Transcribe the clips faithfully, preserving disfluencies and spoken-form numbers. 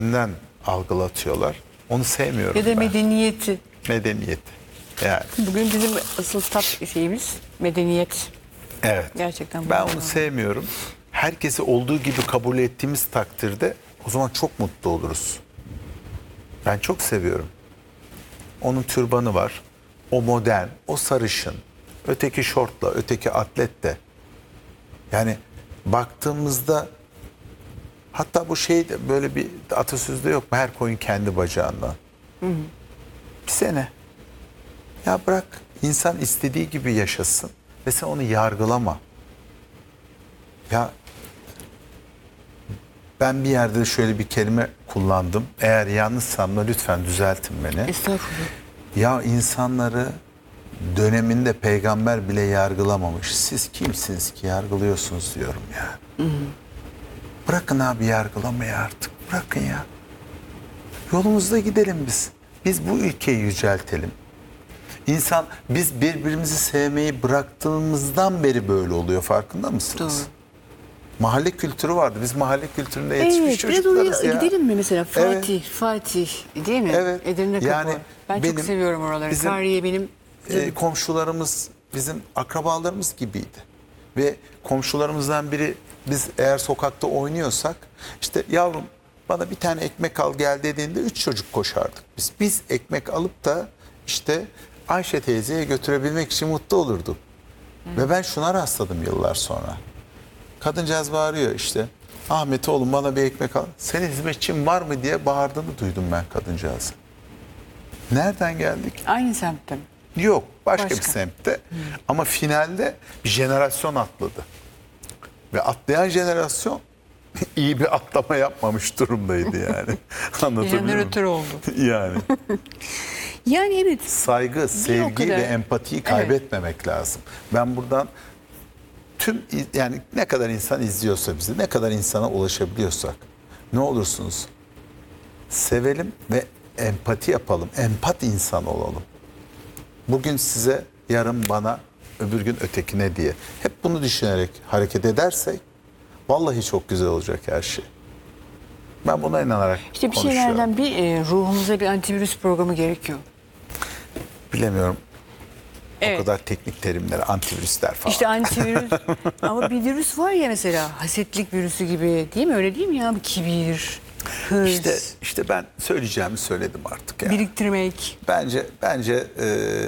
üzerinden algılatıyorlar. Onu sevmiyorum Ya da ben. medeniyeti. Medeniyeti. Yani. Bugün bizim asıl tat şeyimiz medeniyet. Evet. Gerçekten. Ben onu sevmiyorum. Herkesi olduğu gibi kabul ettiğimiz takdirde o zaman çok mutlu oluruz. Ben çok seviyorum. Onun türbanı var. O modern, o sarışın. Öteki şortla, öteki atlet de. Yani baktığımızda hatta bu şey de böyle bir atasözde yok mu? Her koyun kendi bacağından. Hı hı. Bir sene. Ya bırak insan istediği gibi yaşasın ve sen onu yargılama. Ya ben bir yerde şöyle bir kelime kullandım. Eğer yanlışsam da lütfen düzeltin beni. Estağfurullah. Ya insanları döneminde peygamber bile yargılamamış. Siz kimsiniz ki yargılıyorsunuz diyorum ya. Hı hı. Bırakın abi yargılamayı artık. Bırakın ya. Yolumuzda gidelim biz. Biz bu ülkeyi yüceltelim. İnsan biz birbirimizi sevmeyi bıraktığımızdan beri böyle oluyor. Farkında mısınız? Doğru. Mahalle kültürü vardı. Biz mahalle kültüründe yetişmiş Evet, çocuklarız oraya ya. Gidelim mi mesela? Fatih, Evet. Fatih değil mi? Evet. Edirne Kapı. Yani ben benim- çok seviyorum oraları. bizim- Kariye benim. E, komşularımız bizim akrabalarımız gibiydi. Ve komşularımızdan biri biz eğer sokakta oynuyorsak işte yavrum bana bir tane ekmek al gel dediğinde üç çocuk koşardık. Biz biz ekmek alıp da işte Ayşe teyzeye götürebilmek için mutlu olurduk. Ve ben şuna rastladım yıllar sonra. Kadıncağız bağırıyor işte. Ahmet oğlum bana bir ekmek al. Senin hizmetçin var mı diye bağırdığını duydum ben kadıncağızın. Nereden geldik? Aynı semtte mi? Yok başka, Başka. bir semtte ama finalde bir jenerasyon atladı. Ve atlayan jenerasyon iyi bir atlama yapmamış durumdaydı yani. Anlatabiliyor muyum? Jeneratör oldu. Yani Yani evet. saygı, sevgi kadar. ve empatiyi kaybetmemek lazım. Ben buradan tüm yani ne kadar insan izliyorsa bizi, ne kadar insana ulaşabiliyorsak ne olursunuz sevelim ve empati yapalım. Empat insan olalım. Bugün size, yarın bana, öbür gün ötekine diye. Hep bunu düşünerek hareket edersek vallahi çok güzel olacak her şey. Ben buna inanarak İşte bir konuşuyorum. şeylerden bir e, ruhumuza bir antivirüs programı gerekiyor. Bilemiyorum. Evet. O kadar teknik terimler, antivirüsler falan. İşte antivirüs ama bir virüs var ya mesela hasetlik virüsü gibi değil mi? Öyle değil mi ya? Bir kibir, hırs, İşte, işte ben söyleyeceğimi söyledim artık. Yani. biriktirmek. Bence bence e,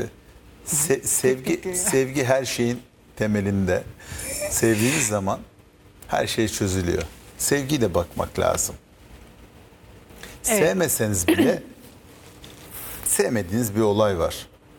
se- sevgi sevgi her şeyin temelinde. Sevdiğiniz zaman her şey çözülüyor. Sevgiyle bakmak lazım. Evet. Sevmeseniz bile sevmediğiniz bir olay var.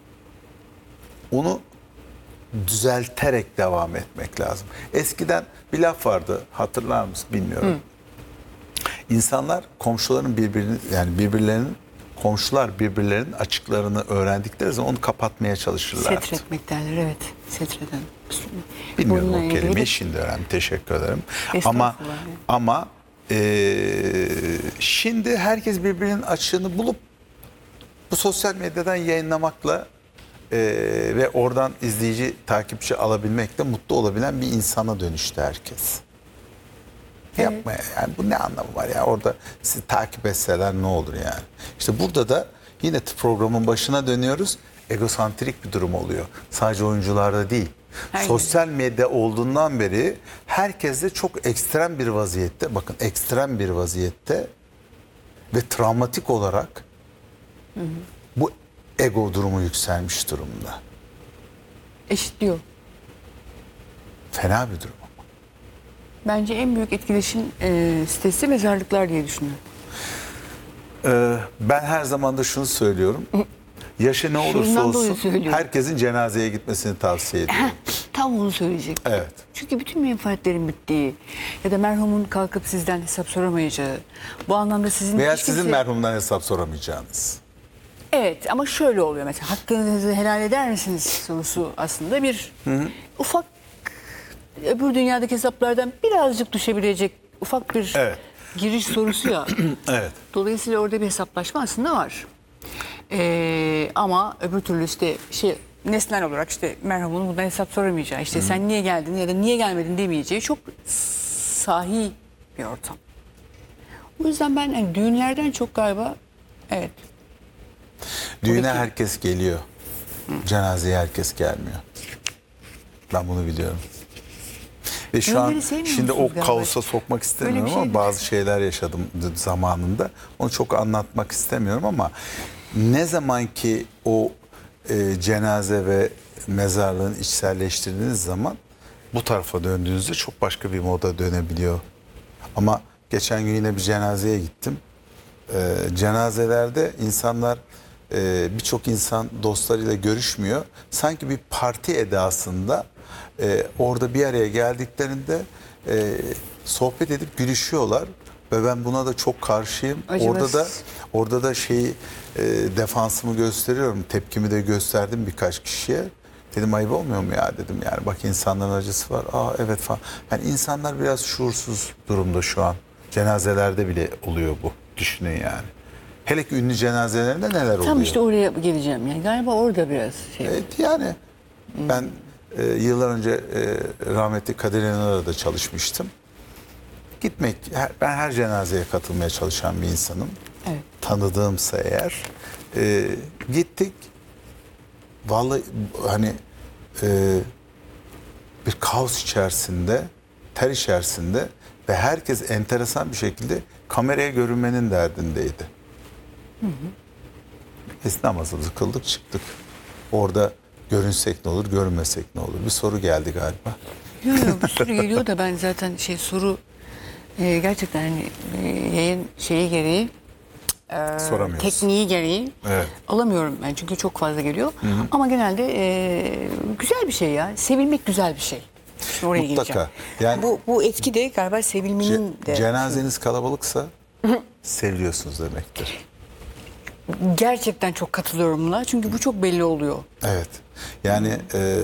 Onu düzelterek devam etmek lazım. Eskiden bir laf vardı, hatırlar mısın bilmiyorum. Hı. İnsanlar komşuların birbirini yani birbirlerinin komşular birbirlerinin açıklarını öğrendikleri zaman onu kapatmaya çalışırlar. Setretmek derler evet. Setreden. Bilmiyorum Bununla o ilgili kelimeyi de- şimdi öğrendim. Teşekkür ederim. Ama Estağfurullah. ama eee, şimdi herkes birbirinin açığını bulup bu sosyal medyadan yayınlamakla eee, ve oradan izleyici, takipçi alabilmekle mutlu olabilen bir insana dönüştü herkes. Evet. Yapmaya yani bu ne anlamı var ya orada sizi takip etseler ne olur yani. İşte burada da yine programın başına dönüyoruz. Egosantrik bir durum oluyor. Sadece oyuncularda değil. Aynen. Sosyal medya olduğundan beri herkes de çok ekstrem bir vaziyette, bakın ekstrem bir vaziyette ve travmatik olarak hı hı. bu ego durumu yükselmiş durumda. Eşitliyor. Fena bir durum. Bence en büyük etkileşim e, sitesi mezarlıklar diye düşünüyorum. Ee, ben her zaman da şunu söylüyorum. Yaşı ne olursa Şundan dolayı olsun söylüyorum. herkesin cenazeye gitmesini tavsiye ediyorum. Tam onu söyleyecek. Evet. Çünkü bütün menfaatlerin bittiği ya da merhumun kalkıp sizden hesap soramayacağı. Bu anlamda sizin Veya hiç sizin kimse- merhumdan hesap soramayacağınız. Evet ama şöyle oluyor mesela hakkınızı helal eder misiniz sorusu aslında bir ufak öbür dünyadaki hesaplardan birazcık düşebilecek ufak bir Evet. giriş sorusu ya. Evet. Dolayısıyla orada bir hesaplaşma aslında var. Ee, ama öbür türlü işte şey nesnel olarak işte merhumun bundan hesap soramayacağı, işte sen niye geldin ya da niye gelmedin demeyeceği çok sahi bir ortam. O yüzden ben hani düğünlerden çok galiba evet. Düğüne Buradaki- herkes geliyor. Cenazeye herkes gelmiyor. Ben bunu biliyorum. Ve şu Düğünleri an sevmiyor şimdi o musunuz galiba? kaosa sokmak istemiyorum Öyle bir ama şey bazı şeyler yaşadım zamanında. Onu çok anlatmak istemiyorum ama ne zaman ki o e, cenaze ve mezarlığın içselleştirdiğiniz zaman bu tarafa döndüğünüzde çok başka bir moda dönebiliyor. Ama geçen gün yine bir cenazeye gittim. Ee, cenazelerde insanlar e, birçok insan dostlarıyla görüşmüyor. Sanki bir parti edasında e, orada bir araya geldiklerinde e, sohbet edip gülüşüyorlar ve ben buna da çok karşıyım. Acımasız. Orada da orada da şeyi e, defansımı gösteriyorum. Tepkimi de gösterdim birkaç kişiye. Dedim ayıp olmuyor mu ya dedim yani bak insanların acısı var. Aa evet falan. Yani insanlar biraz şuursuz durumda şu an. Cenazelerde bile oluyor bu. Düşünün yani. Hele ki ünlü cenazelerinde neler oluyor? Tam işte oraya geleceğim. Yani galiba orada biraz şey. Evet yani ben e, yıllar önce e, rahmetli Kadir İnanır'la da çalışmıştım. Gitmek, her- ben her cenazeye katılmaya çalışan bir insanım. Evet. Tanıdığımsa eğer. E, gittik. Vallahi hani e, bir kaos içerisinde, ter içerisinde ve herkes enteresan bir şekilde kameraya görünmenin derdindeydi. Hı hı. Biz namazımızı kıldık çıktık. Orada görünsek ne olur, görünmesek ne olur? Bir soru geldi galiba. Yok yok bir sürü geliyor da ben zaten şey soru e, gerçekten hani e, yayın şeyi gereği e, Soramıyoruz. tekniği gereği Evet. alamıyorum ben çünkü çok fazla geliyor. Ama genelde e, güzel bir şey ya. Sevilmek güzel bir şey. Şimdi oraya Mutlaka. geleceğim. Yani- bu, bu etki de galiba sevilmenin Ce- de. cenazeniz kalabalıksa seviliyorsunuz demektir. Gerçekten çok katılıyorum buna. Çünkü bu çok belli oluyor. Evet. Yani e,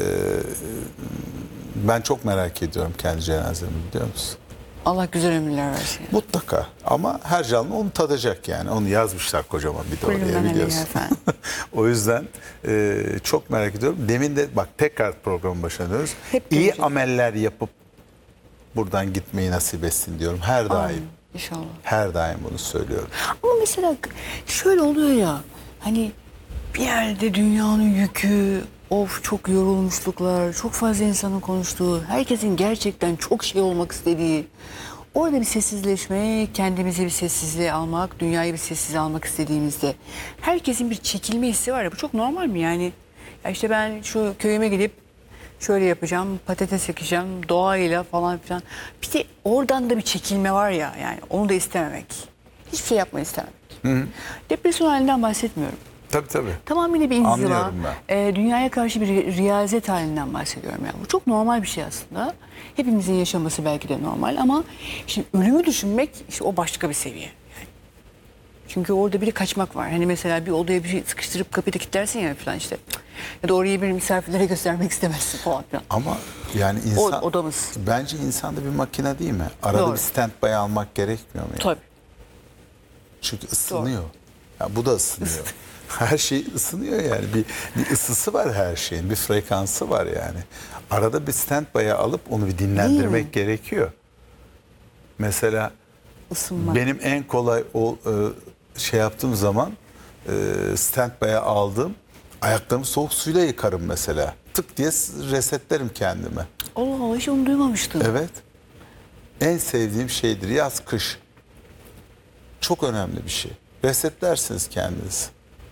ben çok merak ediyorum kendi cenazemi biliyor musun? Allah güzel ömürler versin. Mutlaka ama her canlı onu tadacak yani. Onu yazmışlar kocaman bir de Kulüben oraya aleyhi biliyorsun. efendim. O yüzden e, çok merak ediyorum. Demin de bak tekrar programın başına dönüyoruz. Hep İyi göreceğiz. ameller yapıp buradan gitmeyi nasip etsin diyorum. Her daim. Amin. İnşallah. Her daim bunu söylüyorum. Ama mesela şöyle oluyor ya hani bir yerde dünyanın yükü, of çok yorulmuşluklar, çok fazla insanın konuştuğu, herkesin gerçekten çok şey olmak istediği, orada bir sessizleşmek, kendimizi bir sessizliğe almak, dünyayı bir sessizliğe almak istediğimizde herkesin bir çekilme hissi var ya bu çok normal mi yani? Ya işte ben şu köyüme gidip şöyle yapacağım, patates ekeceğim, doğayla falan filan. Bir de oradan da bir çekilme var ya yani onu da istememek. Hiçbir şey yapmayı istememek. Depresyon halinden bahsetmiyorum. Tabii tabii. Tamamıyla bir inziva, Anlıyorum ben. e, dünyaya karşı bir ri- riyazet halinden bahsediyorum. Yani. Bu çok normal bir şey aslında. Hepimizin yaşaması belki de normal ama şimdi ölümü düşünmek işte o başka bir seviye. Yani. Çünkü orada biri kaçmak var. Hani mesela bir odaya bir şey sıkıştırıp kapıyı da kilitlersin ya falan işte. Ya da orayı bir misafirlere göstermek istemezsin falan filan. Ama yani insan O- odamız. bence insanda bir makine değil mi? Arada Doğru. bir standby almak gerekmiyor mu? Yani? Tabii. Çünkü ısınıyor. Ya bu da ısınıyor. Her şey ısınıyor yani. Bir, bir ısısı var her şeyin. Bir frekansı var yani. Arada bir standby'a alıp onu bir dinlendirmek gerekiyor. Mesela Isınmak. benim en kolay o e, şey yaptığım zaman e, standby'a aldığım ayaklarımı soğuk suyla yıkarım mesela. Tık diye resetlerim kendimi. Allah Allah hiç onu duymamıştım. Evet. En sevdiğim şeydir yaz kış. Çok önemli bir şey. Resetlersiniz kendinizi.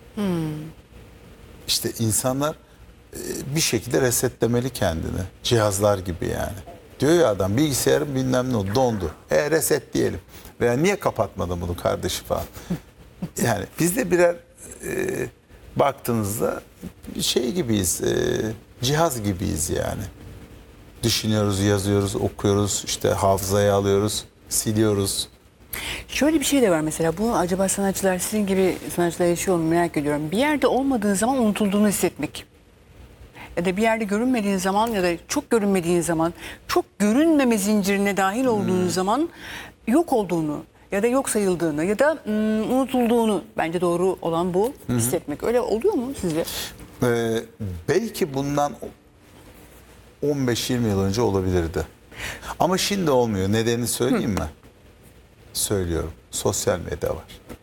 İşte insanlar e, bir şekilde resetlemeli kendini. Cihazlar gibi yani. Diyor ya adam bilgisayarım bilmem ne oldu, dondu. E reset diyelim. Veya niye kapatmadın bunu kardeşi falan. Yani biz de birer e, baktığınızda şey gibiyiz. E, cihaz gibiyiz yani. Düşünüyoruz, yazıyoruz, okuyoruz, işte hafızaya alıyoruz, siliyoruz. Şöyle bir şey de var mesela bu acaba sanatçılar sizin gibi sanatçılar yaşıyor mu merak ediyorum. Bir yerde olmadığın zaman unutulduğunu hissetmek. Ya da bir yerde görünmediğin zaman ya da çok görünmediğin zaman çok görünmeme zincirine dahil olduğun zaman yok olduğunu ya da yok sayıldığını ya da mm, unutulduğunu bence doğru olan bu hissetmek. Öyle oluyor mu sizce? Ee, belki bundan on beş yirmi yıl önce olabilirdi. Ama şimdi olmuyor. Nedenini söyleyeyim mi? Söylüyorum. sosyal medya var.